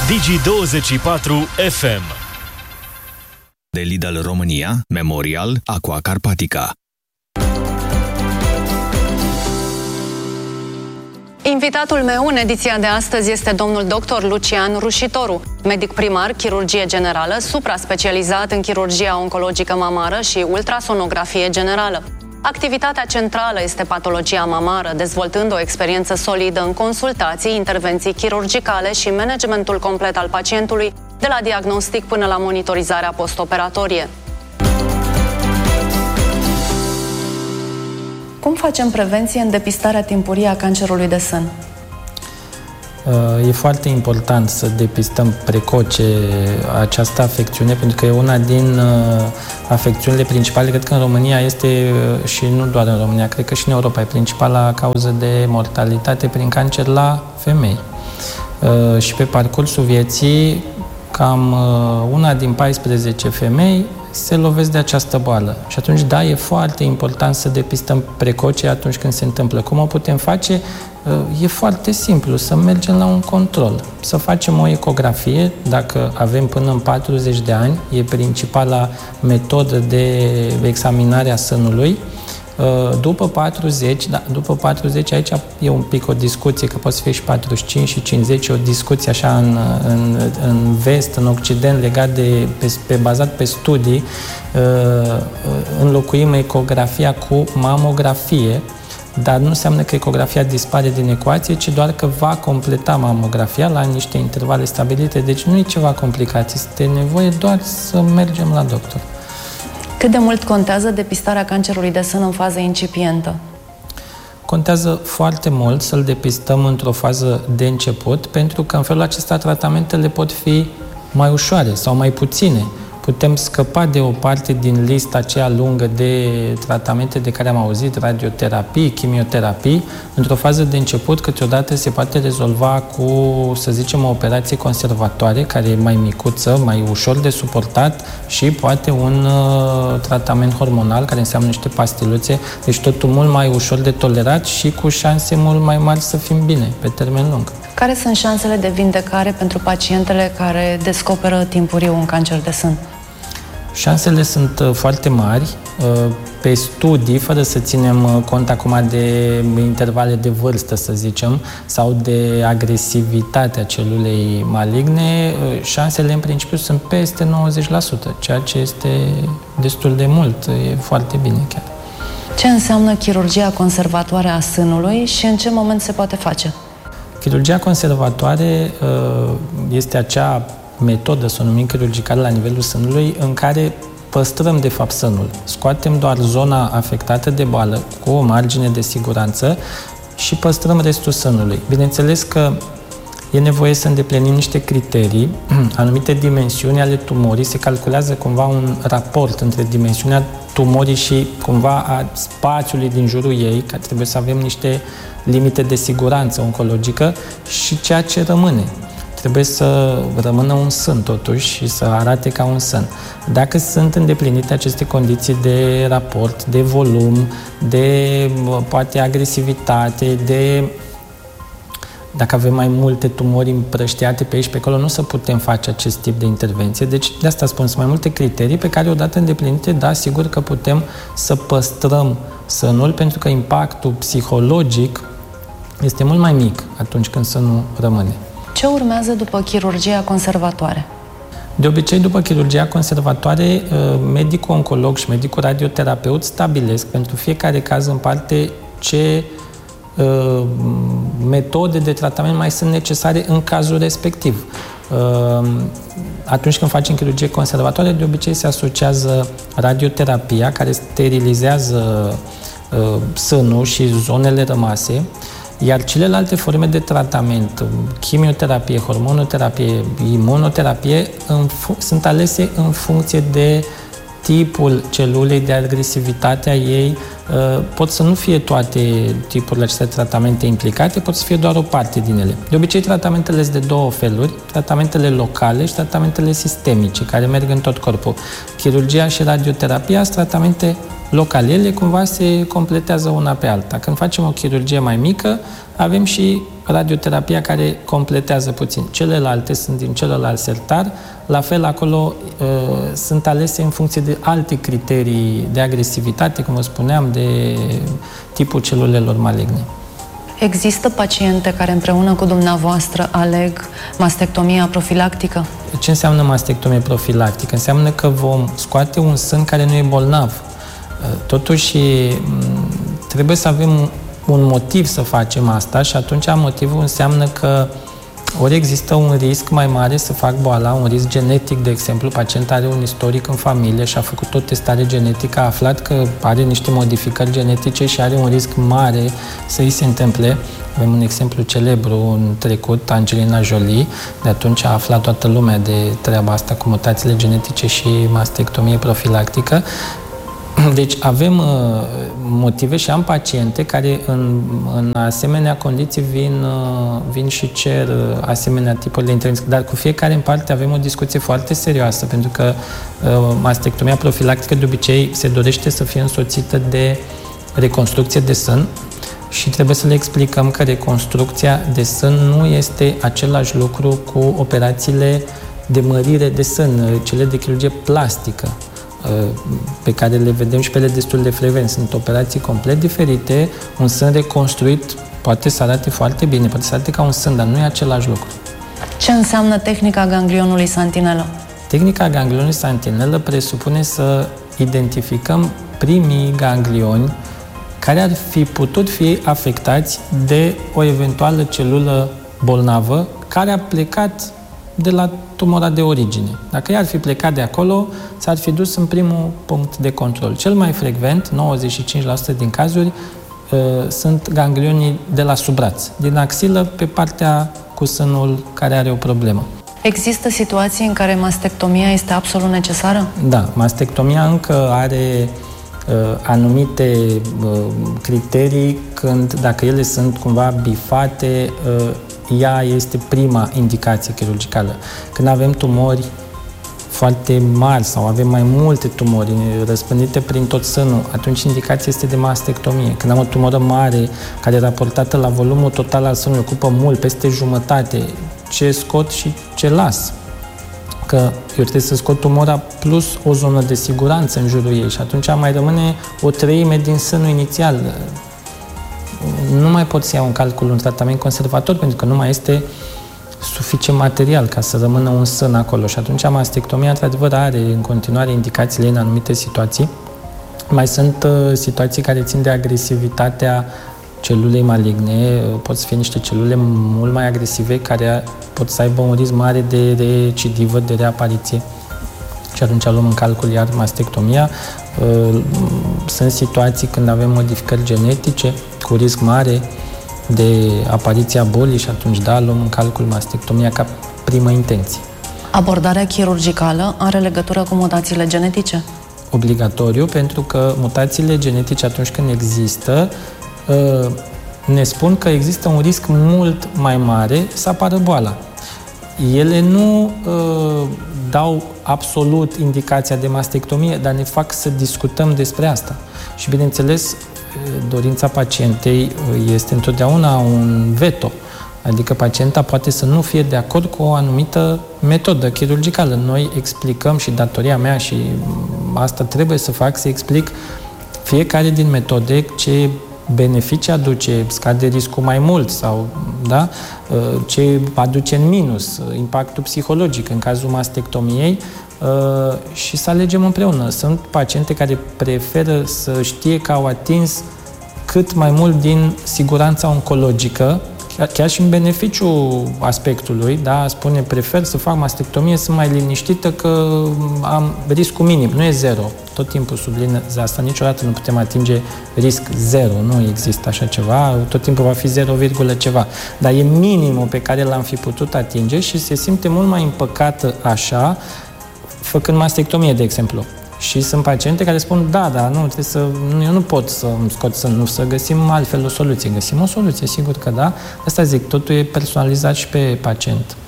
Digi24 FM. De Lidl România, Memorial Aqua Carpatica. Invitatul meu în ediția de astăzi este domnul dr. Lucian Rușitoru, medic primar, chirurgie generală, supra-specializat în chirurgia oncologică mamară și ultrasonografie generală. Activitatea centrală este patologia mamară, dezvoltând o experiență solidă în consultații, intervenții chirurgicale și managementul complet al pacientului, de la diagnostic până la monitorizarea postoperatorie. Cum facem prevenție în depistarea timpurie a cancerului de sân? E foarte important să depistăm precoce această afecțiune, pentru că e una din afecțiunile principale. Cred că în România este, și nu doar în România, cred că și în Europa, e principala cauză de mortalitate prin cancer la femei. Și pe parcursul vieții, cam una din 14 femei se lovesc de această boală. Și atunci, da, e foarte important să depistăm precoce atunci când se întâmplă. Cum o putem face? E foarte simplu, să mergem la un control, să facem o ecografie, dacă avem până în 40 de ani, e principala metodă de examinare a sânului. După 40, aici e un pic o discuție, că poate fi și 45 și 50, o discuție așa în vest, în Occident, legat bazat pe studii. Înlocuim ecografia cu mamografie, dar nu înseamnă că ecografia dispare din ecuație, ci doar că va completa mamografia la niște intervale stabilite, deci nu e ceva complicat, este nevoie doar să mergem la doctor. Cât de mult contează depistarea cancerului de sân în fază incipientă? Contează foarte mult să-l depistăm într-o fază de început, pentru că în felul acesta tratamentele pot fi mai ușoare sau mai puține. Putem scăpa de o parte din lista aceea lungă de tratamente de care am auzit, radioterapii, chimioterapii. Într-o fază de început, câteodată se poate rezolva cu, să zicem, o operație conservatoare, care e mai micuță, mai ușor de suportat, și poate un tratament hormonal, care înseamnă niște pastiluțe, deci totul mult mai ușor de tolerat și cu șanse mult mai mari să fim bine, pe termen lung. Care sunt șansele de vindecare pentru pacientele care descoperă timpuriu un cancer de sân? Șansele sunt foarte mari. Pe studii, fără să ținem cont acum de intervale de vârstă, să zicem, sau de agresivitatea celulei maligne, șansele în principiu sunt peste 90%, ceea ce este destul de mult, e foarte bine chiar. Ce înseamnă chirurgia conservatoare a sânului și în ce moment se poate face? Chirurgia conservatoare este acea metodă, să o numim chirurgicală, la nivelul sânului, în care păstrăm, de fapt, sânul. Scoatem doar zona afectată de boală cu o margine de siguranță și păstrăm restul sânului. Bineînțeles că e nevoie să îndeplinim niște criterii, anumite dimensiuni ale tumorii, se calculează cumva un raport între dimensiunea tumorii și cumva a spațiului din jurul ei, că trebuie să avem niște limite de siguranță oncologică, și ceea ce rămâne. Trebuie să rămână un sân, totuși, și să arate ca un sân. Dacă sunt îndeplinite aceste condiții de raport, de volum, de poate agresivitate, dacă avem mai multe tumori împrăștiate pe aici, pe acolo, nu să putem face acest tip de intervenție. Deci, de asta spun, sunt mai multe criterii pe care, odată îndeplinite, da, sigur că putem să păstrăm sânul, pentru că impactul psihologic este mult mai mic atunci când sânul rămâne. Ce urmează după chirurgia conservatoare? De obicei, după chirurgia conservatoare, medicul oncolog și medicul radioterapeut stabilesc pentru fiecare caz în parte ce metode de tratament mai sunt necesare în cazul respectiv. Atunci când facem chirurgie conservatoare, de obicei se asociază radioterapia, care sterilizează sânul și zonele rămase, iar celelalte forme de tratament, chimioterapie, hormonoterapie, imunoterapie, sunt alese în funcție de tipul celulei, de agresivitatea ei. Pot să nu fie toate tipurile acestea de tratamente implicate, pot să fie doar o parte din ele. De obicei, tratamentele sunt de două feluri, tratamentele locale și tratamentele sistemice, care merg în tot corpul. Chirurgia și radioterapia sunt tratamente locale. Ele cumva se completează una pe alta. Când facem o chirurgie mai mică, avem și radioterapia care completează puțin. Celelalte sunt din celălalt sertar, la fel acolo sunt alese în funcție de alte criterii de agresivitate, cum vă spuneam, de tipul celulelor maligne. Există paciente care împreună cu dumneavoastră aleg mastectomia profilactică? Ce înseamnă mastectomie profilactică? Înseamnă că vom scoate un sân care nu e bolnav. Totuși, trebuie să avem un motiv să facem asta și atunci motivul înseamnă că ori există un risc mai mare să fac boala, un risc genetic, de exemplu, pacientul are un istoric în familie și a făcut o testare genetică, a aflat că are niște modificări genetice și are un risc mare să îi se întâmple. Avem un exemplu celebru în trecut, Angelina Jolie, de atunci a aflat toată lumea de treaba asta cu mutațiile genetice și mastectomie profilactică. Deci avem motive și am paciente care în asemenea condiții vin și cer asemenea tipuri de intervenții. Dar cu fiecare în parte avem o discuție foarte serioasă, pentru că mastectomia profilactică de obicei se dorește să fie însoțită de reconstrucție de sân și trebuie să le explicăm că reconstrucția de sân nu este același lucru cu operațiile de mărire de sân, cele de chirurgie plastică, pe care le vedem și pe ele destul de frecvent. Sunt operații complet diferite. Un sân reconstruit poate să arate foarte bine, poate să arate ca un sân, dar nu e același lucru. Ce înseamnă tehnica ganglionului santinelă? Tehnica ganglionului santinelă presupune să identificăm primii ganglioni care ar fi putut fi afectați de o eventuală celulă bolnavă care a plecat de la tumora de origine. Dacă ea ar fi plecat de acolo, s-ar fi dus în primul punct de control. Cel mai frecvent, 95% din cazuri, sunt ganglionii de la sub braț, din axilă pe partea cu sânul care are o problemă. Există situații în care mastectomia este absolut necesară? Da, mastectomia încă are anumite criterii când, dacă ele sunt cumva bifate, ea este prima indicație chirurgicală. Când avem tumori foarte mari sau avem mai multe tumori răspândite prin tot sânul, atunci indicația este de mastectomie. Când am o tumoră mare care raportată la volumul total al sânului ocupă mult, peste jumătate, ce scot și ce las? Că eu trebuie să scot tumora plus o zonă de siguranță în jurul ei și atunci mai rămâne o treime din sânul inițial. Nu mai pot să iau în calcul un tratament conservator pentru că nu mai este suficient material ca să rămână un sân acolo și atunci mastectomia într-adevăr are în continuare indicațiile în anumite situații. Mai sunt situații care țin de agresivitatea celulei maligne, pot să fie niște celule mult mai agresive care pot să aibă un risc mare de recidivă, de reapariție. Și atunci luăm în calcul iar mastectomia. Sunt situații când avem modificări genetice cu risc mare de apariția bolii și atunci da, luăm în calcul mastectomia ca primă intenție. Abordarea chirurgicală are legătură cu mutațiile genetice? Obligatoriu, pentru că mutațiile genetice atunci când există ne spun că există un risc mult mai mare să apară boala. Ele nu dau absolut indicația de mastectomie, dar ne fac să discutăm despre asta. Și, bineînțeles, dorința pacientei este întotdeauna un veto. Adică pacienta poate să nu fie de acord cu o anumită metodă chirurgicală. Noi explicăm și datoria mea și asta trebuie să fac, să explic fiecare din metode ce beneficii aduce, scade riscul mai mult sau da, ce aduce în minus, impactul psihologic în cazul mastectomiei și să alegem împreună. Sunt paciente care preferă să știe că au atins cât mai mult din siguranța oncologică, chiar și în beneficiul aspectului, da, spune prefer să fac mastectomie, sunt mai liniștită că am riscul minim, nu e zero. Tot timpul subliniez asta, niciodată nu putem atinge risc zero, nu există așa ceva, tot timpul va fi 0, ceva. Dar e minimul pe care l-am fi putut atinge și se simte mult mai împăcată așa, făcând mastectomie, de exemplu. Și sunt paciente care spun, da, eu nu pot să îmi scot sânul, să găsim altfel o soluție. Găsim o soluție, sigur că da. Asta zic, totul e personalizat și pe pacient.